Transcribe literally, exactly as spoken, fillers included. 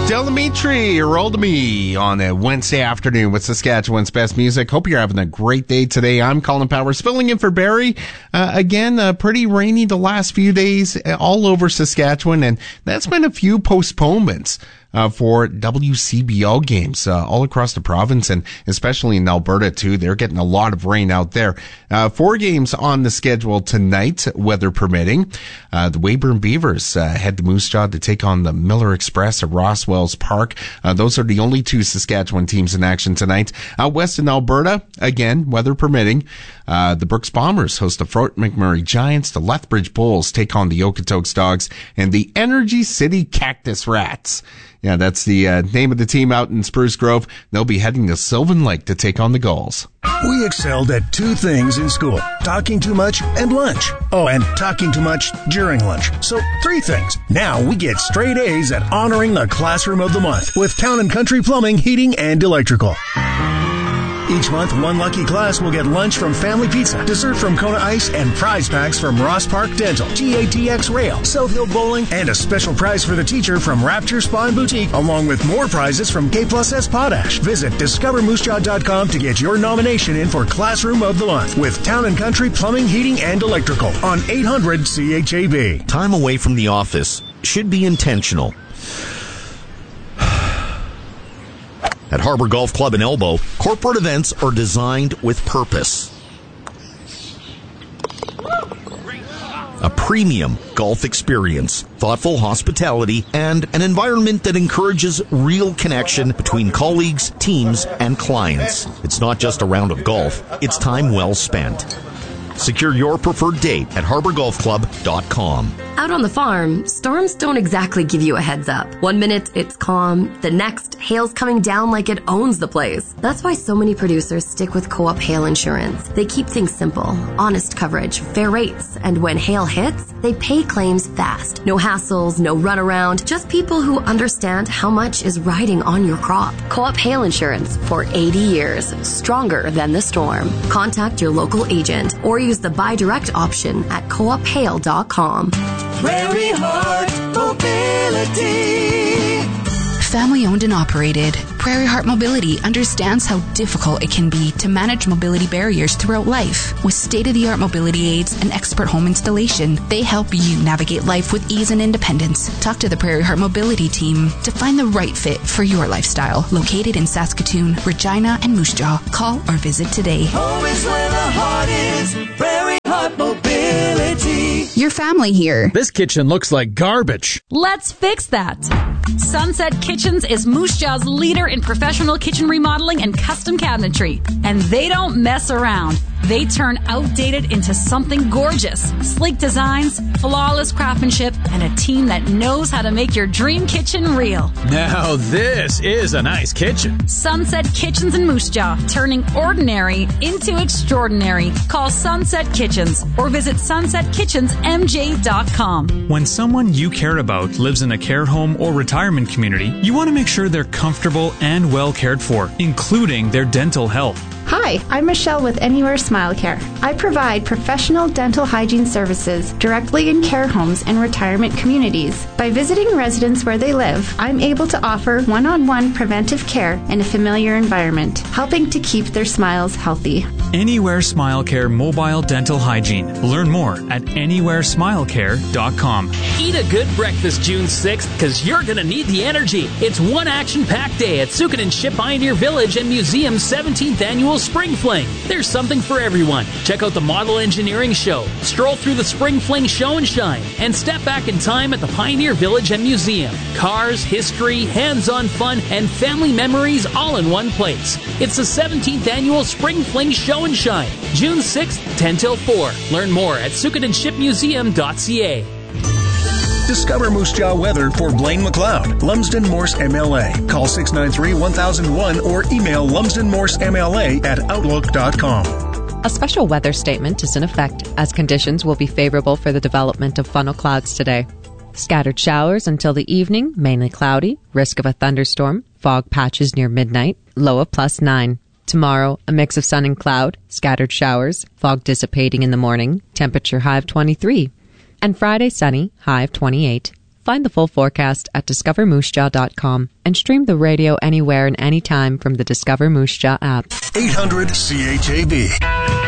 Del Dimitri, roll to me on a Wednesday afternoon with Saskatchewan's best music. Hope you're having a great day today. I'm Colin Powers, filling in for Barry. Uh, again, uh, pretty rainy the last few days all over Saskatchewan, and that's been a few postponements Uh, for W C B L games uh, all across the province, and especially in Alberta too. They're getting a lot of rain out there. Uh, four games on the schedule tonight, weather permitting. Uh, the Weyburn Beavers uh, head to Moose Jaw to take on the Miller Express at Rosswells Park. Uh, those are the only two Saskatchewan teams in action tonight. Out west in Alberta, again, weather permitting. Uh, the Brooks Bombers host the Fort McMurray Giants. The Lethbridge Bulls take on the Okotoks Dogs, and the Energy City Cactus Rats. Yeah, that's the uh, name of the team out in Spruce Grove. They'll be heading to Sylvan Lake to take on the Gulls. We excelled at two things in school: talking too much and lunch. Oh, and talking too much during lunch. So three things. Now we get straight A's at honoring the Classroom of the Month with Town and Country Plumbing, Heating, and Electrical. Each month, one lucky class will get lunch from Family Pizza, dessert from Kona Ice, and prize packs from Ross Park Dental, G A T X Rail, South Hill Bowling, and a special prize for the teacher from Rapture Spa and Boutique, along with more prizes from K plus S Potash. Visit discover moose jaw dot com to get your nomination in for Classroom of the Month with Town and Country Plumbing, Heating, and Electrical on eight hundred C H A B. Time away from the office should be intentional. At Harbor Golf Club in Elbow, corporate events are designed with purpose. A premium golf experience, thoughtful hospitality, and an environment that encourages real connection between colleagues, teams, and clients. It's not just a round of golf, it's time well spent. Secure your preferred date at harbor golf club dot com. Out on the farm, storms don't exactly give you a heads up. One minute it's calm, the next, hail's coming down like it owns the place. That's why so many producers stick with Co-op Hail Insurance. They keep things simple, honest coverage, fair rates, and when hail hits, they pay claims fast. No hassles, no runaround, just people who understand how much is riding on your crop. Co-op Hail Insurance for eighty years, stronger than the storm. Contact your local agent or use the buy direct option at co op hail dot com. Prairie Heart Mobility. Family owned and operated, Prairie Heart Mobility understands how difficult it can be to manage mobility barriers throughout life. With state-of-the-art mobility aids and expert home installation, they help you navigate life with ease and independence. Talk to the Prairie Heart Mobility team to find the right fit for your lifestyle. Located in Saskatoon, Regina, and Moose Jaw. Call or visit today. Home is where the heart is. Prairie Heart Mobility. Your family here. This kitchen looks like garbage. Let's fix that. Sunset Kitchens is Moose Jaw's leader in professional kitchen remodeling and custom cabinetry. And they don't mess around. They turn outdated into something gorgeous. Sleek designs, flawless craftsmanship, and a team that knows how to make your dream kitchen real. Now this is a nice kitchen. Sunset Kitchens in Moose Jaw, turning ordinary into extraordinary. Call Sunset Kitchens or visit sunset kitchens m j dot com. When someone you care about lives in a care home or retirement community, you want to make sure they're comfortable and well cared for, including their dental health. Hi, I'm Michelle with Anywhere Smile Care. I provide professional dental hygiene services directly in care homes and retirement communities. By visiting residents where they live, I'm able to offer one-on-one preventive care in a familiar environment, helping to keep their smiles healthy. Anywhere Smile Care Mobile Dental Hygiene. Learn more at anywhere smile care dot com. Eat a good breakfast June sixth, because you're going to need the energy. It's one action-packed day at Sukin and Ship Pioneer Village and Museum's seventeenth Annual Spring Fling. There's something for everyone. Check out the Model Engineering Show, stroll through the Spring Fling Show and Shine, and step back in time at the Pioneer Village and Museum. Cars, history, hands-on fun, and family memories all in one place. It's the seventeenth Annual Spring Fling Show and Shine, June sixth, ten till four. Learn more at sukin and ship museum dot c a. Discover Moose Jaw weather for Blaine McLeod, Lumsden Morse M L A. Call six nine three, one thousand one or email lumsden morse m l a at outlook dot com. A special weather statement is in effect as conditions will be favorable for the development of funnel clouds today. Scattered showers until the evening, mainly cloudy, risk of a thunderstorm, fog patches near midnight, low of plus nine. Tomorrow, a mix of sun and cloud, scattered showers, fog dissipating in the morning, temperature high of twenty-three. And Friday, sunny, high of twenty-eight. Find the full forecast at discover moose jaw dot com and stream the radio anywhere and anytime from the Discover Moose Jaw app. eight hundred C H A B.